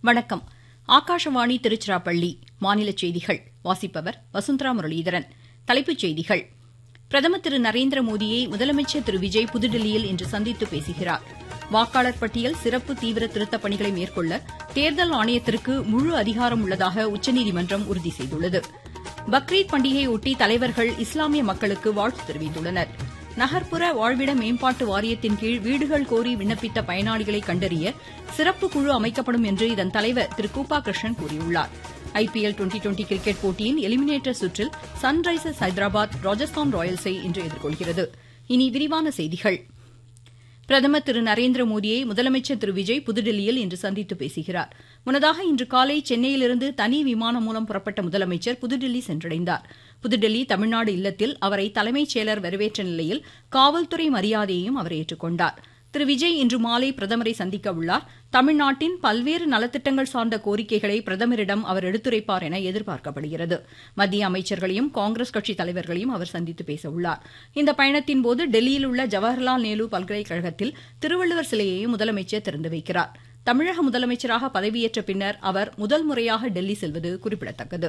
வணக்கம். ஆகாஷவாணி திருச்சிராப்பள்ளி. மாநில செய்திகள் வாசிப்பவர் வசுந்தரா முரளிதரன். தலைப்புச் செய்திகள். பிரதமர் திரு நரேந்திர மோடியை முதலமைச்சர் திரு விஜய் புதுதில்லியில் இன்று சந்தித்து பேசுகிறார். வாக்காளர் பட்டியல் சிறப்பு தீவிர திருத்தப் பணிகளை மேற்கொள்ள தேர்தல் ஆணையத்திற்கு முழு அதிகாரம் உள்ளதாக உச்சநீதிமன்றம் உறுதி செய்துள்ளது. பக்ரீத் பண்டிகையொட்டி தலைவர்கள் இஸ்லாமிய மக்களுக்கு வாழ்த்து தெரிவித்துள்ளனர். நகர்ப்புற வாழ்விட மேம்பாட்டு வாரியத்தின் கீழ் வீடுகள் கோரி விண்ணப்பித்த பயனாளிகளை கண்டறிய சிறப்பு குழு அமைக்கப்படும் என்று இதன் தலைவர் திரு கூப்பா கிருஷ்ணன் கூறியுள்ளார். IPL டுவெண்டி கிரிக்கெட் போட்டியின் எலிமினேட்டர் சுற்றில் சன்ரைசர்ஸ் ஹைதராபாத் ராஜஸ்தான் ராயல்ஸை இன்று எதிர்கொள்கிறது. இனி விரிவான செய்திகள். பிரதமர் திரு நரேந்திர மோடியை முதலமைச்சர் திரு விஜய் புதுதில்லியில் இன்று சந்தித்து பேசுகிறார். முன்னதாக இன்று காலை சென்னையிலிருந்து தனி விமானம் மூலம் புறப்பட்ட முதலமைச்சர் புதுதில்லி சென்றடைந்தார். புதுதில்லி தமிழ்நாடு இல்லத்தில் அவரை தலைமைச் செயலர் வரவேற்ற நிலையில் காவல்துறை மரியாதையையும் அவர் ஏற்றுக்கொண்டார். திரு விஜய் இன்று மாலை பிரதமரை சந்திக்க உள்ளார். தமிழ்நாட்டின் பல்வேறு நலத்திட்டங்கள் சார்ந்த கோரிக்கைகளை பிரதமரிடம் அவர் எடுத்துரைப்பார் என எதிர்பார்க்கப்படுகிறது. மத்திய அமைச்சர்களையும் காங்கிரஸ் கட்சி தலைவர்களையும் அவர் சந்தித்து பேச உள்ளார். இந்த பயணத்தின்போது டெல்லியில் உள்ள ஜவஹர்லால் நேரு பல்கலைக்கழகத்தில் திருவள்ளுவர் சிலையையும் முதலமைச்சர் திறந்து வைக்கிறார். தமிழக முதலமைச்சராக பதவியேற்ற பின்னர் அவர் முதல் முறையாக டெல்லி செல்வது குறிப்பிடத்தக்கது.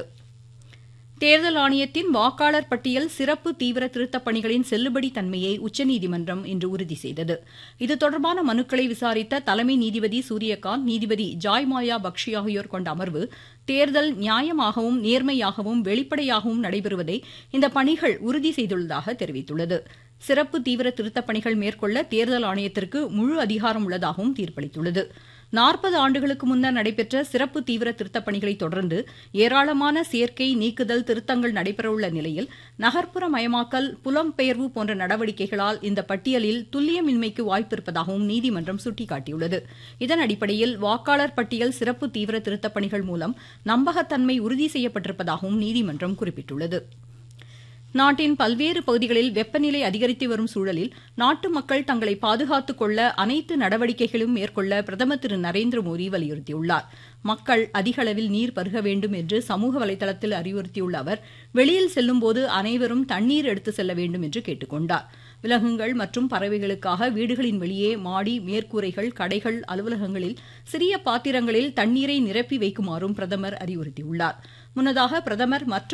தேர்தல் ஆணையத்தின் வாக்காளர் பட்டியல் சிறப்பு தீவிர திருத்தப் பணிகளின் செல்லுபடி தன்மையை உச்சநீதிமன்றம் இன்று உறுதி செய்தது. இது தொடர்பான மனுக்களை விசாரித்த தலைமை நீதிபதி சூரியகாந்த், நீதிபதி ஜாய்மாயா பக்ஷி ஆகியோர் கொண்ட அமர்வு தேர்தல் நியாயமாகவும் நேர்மையாகவும் வெளிப்படையாகவும் நடைபெறுவதை இந்த பணிகள் உறுதி செய்துள்ளதாக தெரிவித்துள்ளது. சிறப்பு தீவிர திருத்தப் பணிகள் மேற்கொள்ள தேர்தல் ஆணையத்திற்கு முழு அதிகாரம் உள்ளதாகவும் தீர்ப்பளித்துள்ளது. 40 ஆண்டுகளுக்கு முன்னர் நடைபெற்ற சிறப்பு தீவிர திருத்தப் பணிகளை தொடர்ந்து ஏராளமான சேர்க்கை, நீக்குதல், திருத்தங்கள் நடைபெறவுள்ள நிலையில் நகர்ப்புற மயமாக்கல், புலம்பெயர்வு போன்ற நடவடிக்கைகளால் இந்த பட்டியலில் துல்லியமின்மைக்கு வாய்ப்பிருப்பதாகவும் நீதிமன்றம் சுட்டிக்காட்டியுள்ளது. இதன் அடிப்படையில் வாக்காளர் பட்டியல் சிறப்பு தீவிர திருத்தப் பணிகள் மூலம் நம்பகத்தன்மை உறுதி செய்யப்பட்டிருப்பதாகவும் நீதிமன்றம் குறிப்பிட்டுள்ளது. நாட்டின் பல்வேறு பகுதிகளில் வெப்பநிலை அதிகரித்து வரும் சூழலில் நாட்டு மக்கள் தங்களை பாதுகாத்துக் கொள்ள அனைத்து நடவடிக்கைகளும் மேற்கொள்ள பிரதமர் திரு நரேந்திர மோடி வலியுறுத்தியுள்ளார். மக்கள் அதிக அளவில் நீர் பருக வேண்டும் என்று சமூக வலைதளத்தில் அறிவுறுத்தியுள்ள அவர், வெளியில் செல்லும்போது அனைவரும் தண்ணீர் எடுத்து செல்ல வேண்டும் என்று கேட்டுக் கொண்டார். விலங்குகள் மற்றும் பறவைகளுக்காக வீடுகளின் வெளியே மாடி, மேற்கூரைகள், கடைகள், அலுவலகங்களில் சிறிய பாத்திரங்களில் தண்ணீரை நிரப்பி வைக்குமாறும் பிரதமர் அறிவுறுத்தியுள்ளார். முன்னதாக பிரதமர் மற்ற